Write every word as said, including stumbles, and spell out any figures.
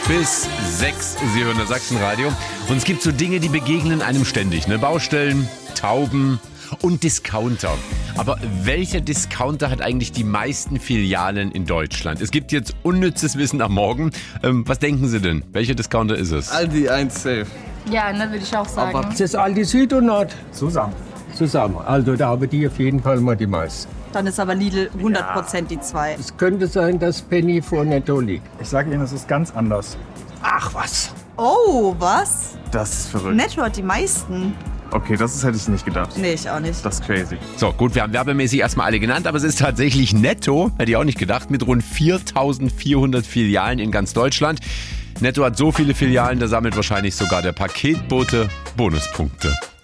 bis sechs. Sie hören das Sachsenradio. Und es gibt so Dinge, die begegnen einem ständig. Ne? Baustellen, Tauben und Discounter. Aber welcher Discounter hat eigentlich die meisten Filialen in Deutschland? Es gibt jetzt unnützes Wissen am Morgen. Ähm, was denken Sie denn? Welcher Discounter ist es? Aldi eins safe. Ja, ne, würde ich auch sagen. Aber Das ist Aldi Süd und Nord Zusammen. zusammen. Also da haben die auf jeden Fall mal die meisten. Dann ist aber Lidl hundert Prozent die zwei. Es könnte sein, dass Penny vor Netto liegt. Ich sage Ihnen, es ist ganz anders. Ach was. Oh, was? Das ist verrückt. Netto hat die meisten. Okay, das ist, hätte ich nicht gedacht. Nee, ich auch nicht. Das ist crazy. So, gut, wir haben werbemäßig erstmal alle genannt, aber es ist tatsächlich Netto, hätte ich auch nicht gedacht, mit rund viertausendvierhundert Filialen in ganz Deutschland. Netto hat so viele Filialen, da sammelt wahrscheinlich sogar der Paketbote Bonuspunkte.